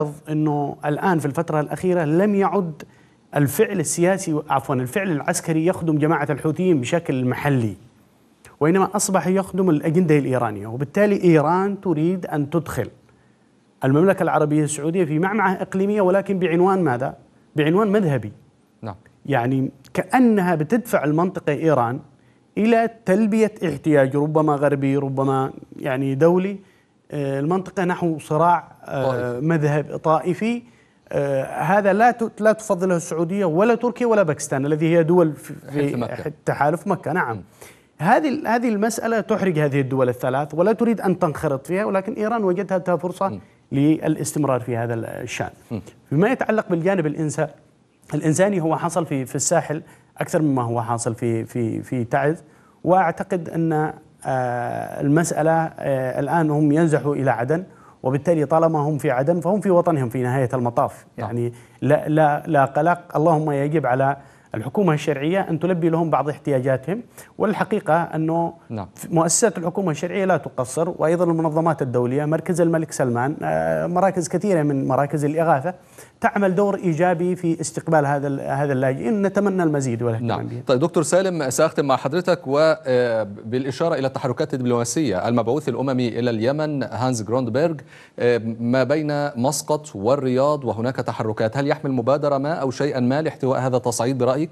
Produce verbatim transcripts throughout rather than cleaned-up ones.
أنه الآن في الفترة الأخيرة لم يعد الفعل السياسي عفوا الفعل العسكري يخدم جماعة الحوثيين بشكل محلي، وإنما أصبح يخدم الأجندة الإيرانية، وبالتالي إيران تريد أن تدخل المملكة العربية السعودية في معمعة إقليمية، ولكن بعنوان ماذا؟ بعنوان مذهبي. نعم. يعني كأنها بتدفع المنطقة إيران إلى تلبية احتياج ربما غربي ربما يعني دولي المنطقة نحو صراع مذهب طائفي. هذا لا لا تفضله السعودية ولا تركيا ولا باكستان الذي هي دول في تحالف مكة. نعم. هذه هذه المسألة تحرج هذه الدول الثلاث ولا تريد أن تنخرط فيها، ولكن إيران وجدتها فرصة م. للاستمرار في هذا الشأن. م. فيما يتعلق بالجانب الإنسان الإنساني هو حصل في في الساحل أكثر مما هو حاصل في في في تعز، وأعتقد أن المسألة الآن هم ينزحوا إلى عدن، وبالتالي طالما هم في عدن فهم في وطنهم في نهاية المطاف. يعني لا لا لا قلق، اللهم يجب على الحكومة الشرعية أن تلبي لهم بعض احتياجاتهم، والحقيقة أنه نعم. مؤسسات الحكومة الشرعية لا تقصر، وأيضا المنظمات الدولية، مركز الملك سلمان، مراكز كثيرة من مراكز الإغاثة تعمل دور إيجابي في استقبال هذا هذا اللاجئين. نتمنى المزيد والاهتمام نعم. به. طيب دكتور سالم، سأختم مع حضرتك وبالإشارة إلى التحركات الدبلوماسية. المبعوث الأممي إلى اليمن هانز جروندبرغ ما بين مسقط والرياض وهناك تحركات، هل يحمل مبادرة ما أو شيئا ما لاحتواء هذا التصعيد برأيك؟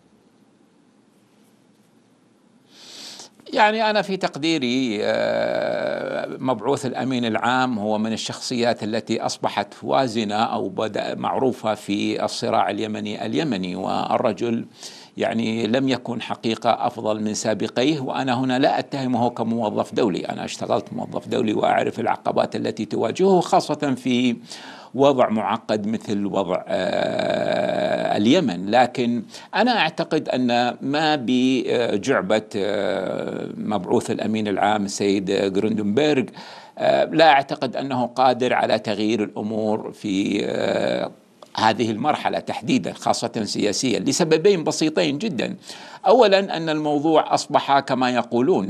يعني أنا في تقديري مبعوث الأمين العام هو من الشخصيات التي أصبحت وازنة أو بدأ معروفة في الصراع اليمني اليمني والرجل يعني لم يكن حقيقة أفضل من سابقيه. وأنا هنا لا أتهمه كموظف دولي، أنا اشتغلت موظف دولي وأعرف العقبات التي تواجهه، خاصة في وضع معقد مثل وضع آه اليمن. لكن أنا أعتقد أن ما بجعبة آه مبعوث الأمين العام السيد جروندنبرغ آه لا أعتقد أنه قادر على تغيير الأمور في آه هذه المرحلة تحديدا، خاصة سياسيا، لسببين بسيطين جدا. أولا أن الموضوع أصبح كما يقولون،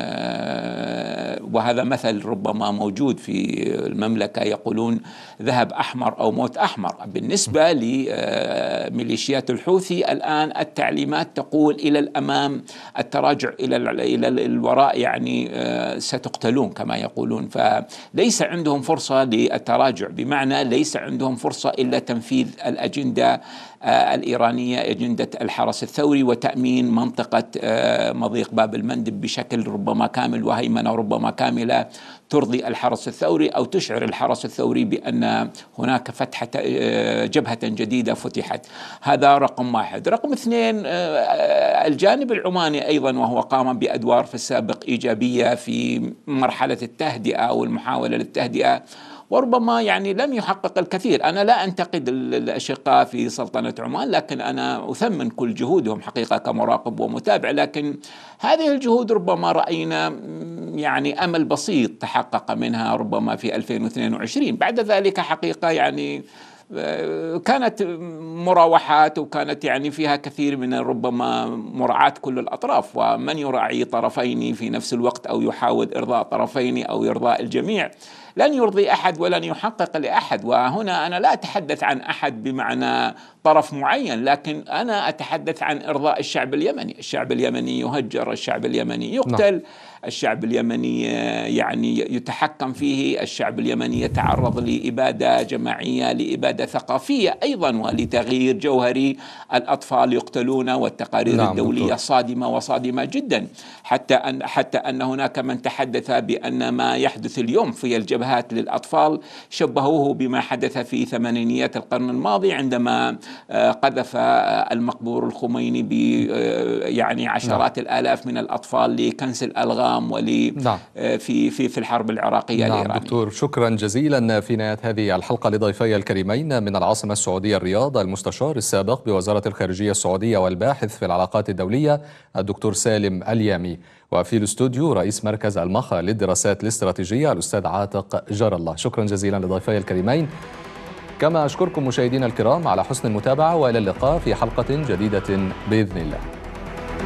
وهذا مثل ربما موجود في المملكة، يقولون ذهب أحمر أو موت أحمر. بالنسبة لميليشيات الحوثي الآن التعليمات تقول إلى الأمام، التراجع إلى إلى الوراء يعني ستقتلون كما يقولون. فليس عندهم فرصة للتراجع، بمعنى ليس عندهم فرصة إلا تنفيذ الأجندة الإيرانية، أجندة الحرس الثوري وتأمين منطقة مضيق باب المندب بشكل ربما كامل وهيمنة ربما كاملة ترضي الحرس الثوري أو تشعر الحرس الثوري بأن هناك فتحة جبهة جديدة فتحت. هذا رقم واحد. رقم اثنين، الجانب العماني أيضا وهو قام بأدوار في السابق إيجابية في مرحلة التهدئة أو المحاولة للتهدئة، وربما يعني لم يحقق الكثير. أنا لا أنتقد الأشقاء في سلطنة عمان، لكن أنا أثمن كل جهودهم حقيقة كمراقب ومتابع. لكن هذه الجهود ربما رأينا يعني أمل بسيط تحقق منها ربما في ألفين واثنين وعشرين. بعد ذلك حقيقة يعني كانت مراوحات، وكانت يعني فيها كثير من ربما مراعاة كل الأطراف، ومن يراعي طرفين في نفس الوقت أو يحاول إرضاء طرفين أو إرضاء الجميع لن يرضي أحد ولن يحقق لأحد. وهنا أنا لا أتحدث عن أحد بمعنى طرف معين، لكن أنا أتحدث عن إرضاء الشعب اليمني. الشعب اليمني يهجر، الشعب اليمني يقتل، نعم. الشعب اليمني يعني يتحكم فيه، الشعب اليمني يتعرض لإبادة جماعية، لإبادة ثقافية أيضا، ولتغيير جوهري. الأطفال يقتلون، والتقارير نعم الدولية دكتور. صادمة وصادمة جدا، حتى أن حتى أن هناك من تحدث بأن ما يحدث اليوم في الجبهات للأطفال شبهوه بما حدث في ثمانينيات القرن الماضي، عندما قذف المقبور الخميني ب يعني عشرات نعم. الآلاف من الأطفال لكنس الألغام ولي نعم. في في في الحرب العراقية نعم الإيرانية. دكتور، شكرا جزيلا في نهاية هذه الحلقة لضيفي الكريمين من العاصمة السعودية الرياض، المستشار السابق بوزارة الخارجية السعودية والباحث في العلاقات الدولية الدكتور سالم اليامي، وفي الاستوديو رئيس مركز المخا للدراسات الاستراتيجية الأستاذ عاتق جار الله. شكرا جزيلا لضيفي الكريمين، كما أشكركم مشاهدينا الكرام على حسن المتابعة، وإلى اللقاء في حلقة جديدة بإذن الله.